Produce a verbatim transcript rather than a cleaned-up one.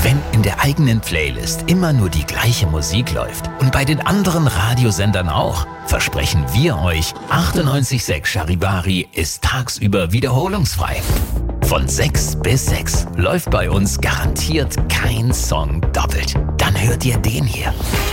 Wenn in der eigenen Playlist immer nur die gleiche Musik läuft und bei den anderen Radiosendern auch, versprechen wir euch, achtundneunzig Komma sechs Charivari ist tagsüber wiederholungsfrei. Von sechs bis sechs läuft bei uns garantiert kein Song doppelt. Dann hört ihr den hier.